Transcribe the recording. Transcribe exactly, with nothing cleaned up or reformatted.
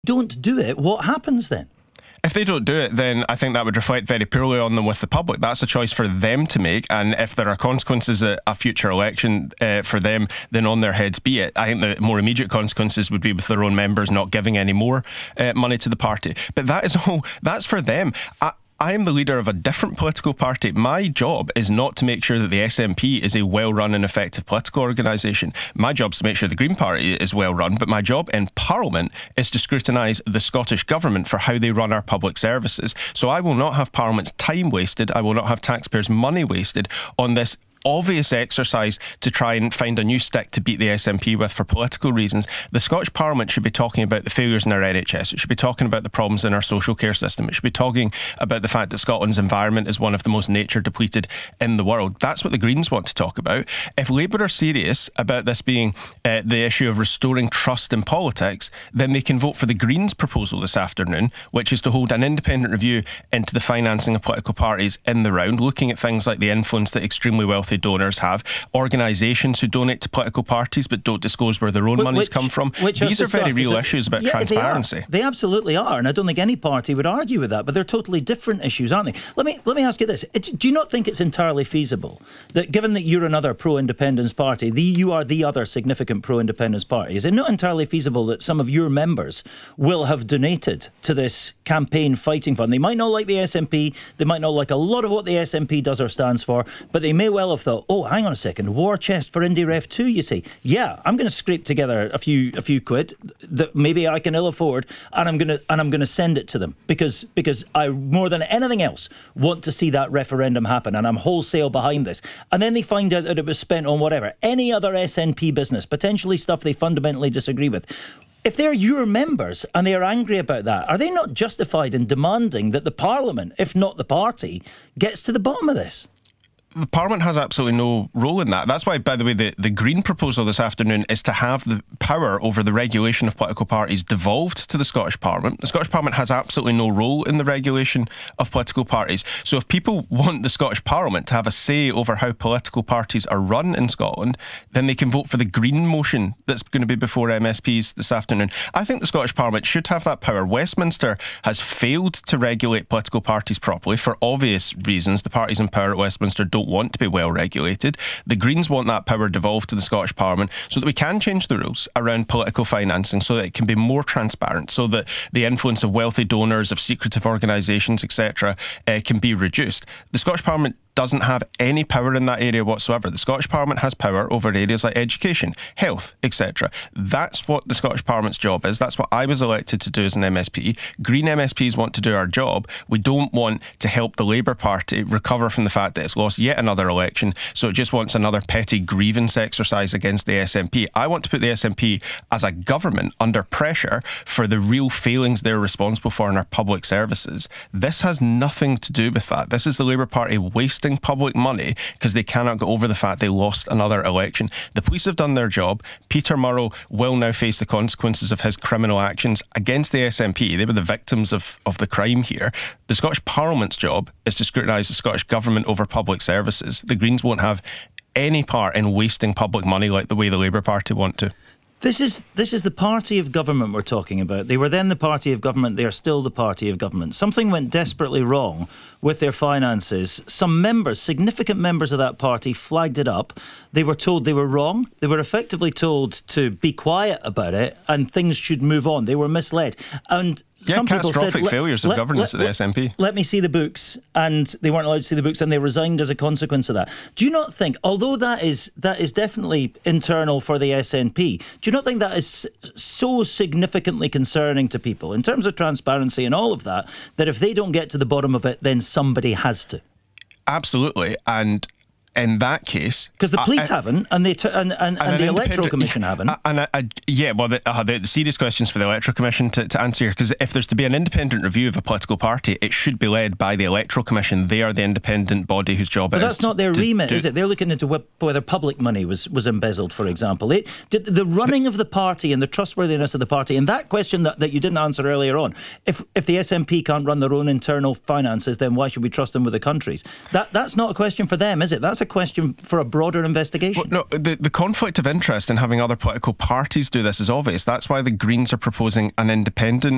don't do it, what happens then? If they don't do it, then I think that would reflect very poorly on them with the public. That's a choice for them to make, and if there are consequences at a future election uh, for them, then on their heads be it. I think the more immediate consequences would be with their own members not giving any more uh, money to the party. But that is all, that's for them. I, I am the leader of a different political party. My job is not to make sure that the S N P is a well-run and effective political organisation. My job is to make sure the Green Party is well-run, but my job in Parliament is to scrutinise the Scottish Government for how they run our public services. So I will not have Parliament's time wasted. I will not have taxpayers' money wasted on this obvious exercise to try and find a new stick to beat the S N P with for political reasons. The Scottish Parliament should be talking about the failures in our N H S. It should be talking about the problems in our social care system. It should be talking about the fact that Scotland's environment is one of the most nature depleted in the world. That's what the Greens want to talk about. If Labour are serious about this being uh, the issue of restoring trust in politics, then they can vote for the Greens' proposal this afternoon, which is to hold an independent review into the financing of political parties in the round, looking at things like the influence that extremely wealthy donors have, organisations who donate to political parties but don't disclose where their own which, money's come from. These are very real issues about yeah, transparency. They, they absolutely are, and I don't think any party would argue with that, but they're totally different issues, aren't they? Let me let me ask you this. It, do you not think it's entirely feasible that, given that you're another pro-independence party, the, you are the other significant pro-independence party, is it not entirely feasible that some of your members will have donated to this campaign fighting fund? They might not like the S N P, they might not like a lot of what the S N P does or stands for, but they may well have thought, oh, hang on a second, war chest for IndyRef two, you see. Yeah, I'm going to scrape together a few a few quid that maybe I can ill afford, and I'm going to and I'm going to send it to them because because I, more than anything else, want to see that referendum happen, and I'm wholesale behind this. And then they find out that it was spent on whatever, any other S N P business, potentially stuff they fundamentally disagree with. If they're your members and they are angry about that, are they not justified in demanding that the Parliament, if not the party, gets to the bottom of this? The Parliament has absolutely no role in that. That's why, by the way, the, the Green proposal this afternoon is to have the power over the regulation of political parties devolved to the Scottish Parliament. The Scottish Parliament has absolutely no role in the regulation of political parties. So if people want the Scottish Parliament to have a say over how political parties are run in Scotland, then they can vote for the Green motion that's going to be before M S Ps this afternoon. I think the Scottish Parliament should have that power. Westminster has failed to regulate political parties properly for obvious reasons. The parties in power at Westminster don't want to be well regulated. The Greens want that power devolved to the Scottish Parliament so that we can change the rules around political financing, so that it can be more transparent, so that the influence of wealthy donors, of secretive organisations, et cetera, uh, can be reduced. The Scottish Parliament doesn't have any power in that area whatsoever. The Scottish Parliament has power over areas like education, health, et cetera. That's what the Scottish Parliament's job is. That's what I was elected to do as an M S P. Green M S Ps want to do our job. We don't want to help the Labour Party recover from the fact that it's lost yet another election, so it just wants another petty grievance exercise against the S N P. I want to put the S N P as a government under pressure for the real failings they're responsible for in our public services. This has nothing to do with that. This is the Labour Party wasting public money because they cannot get over the fact they lost another election. The police have done their job. Peter Murrow will now face the consequences of his criminal actions against the S N P. They were the victims of, of the crime here. The Scottish Parliament's job is to scrutinise the Scottish Government over public services. The Greens won't have any part in wasting public money like the way the Labour Party want to. This is this is the party of government we're talking about. They were then the party of government. They are still the party of government. Something went desperately wrong with their finances. Some members, significant members of that party, flagged it up. They were told they were wrong. They were effectively told to be quiet about it and things should move on. They were misled. And Yeah, some people catastrophic said, failures let, of governance let, at the S N P. Let me see the books, and they weren't allowed to see the books, and they resigned as a consequence of that. Do you not think, although that is that is definitely internal for the S N P, do you not think that is so significantly concerning to people in terms of transparency and all of that, that if they don't get to the bottom of it, then somebody has to? Absolutely, and in that case, because the police I, I, haven't, and they t- and, and, and, and the Electoral Commission haven't. And I, I, yeah, well, the, uh, the, the serious questions for the Electoral Commission to, to answer here, because if there's to be an independent review of a political party, it should be led by the Electoral Commission. They are the independent body whose job but it is. But that's not their to, remit, to, is it? They're looking into whether public money was, was embezzled, for example. It, the running of the party and the trustworthiness of the party, and that question that, that you didn't answer earlier on, if if the S N P can't run their own internal finances, then why should we trust them with the country's? That That's not a question for them, is it? That's a question for a broader investigation. Well, no, the, the conflict of interest in having other political parties do this is obvious. That's why the Greens are proposing an independent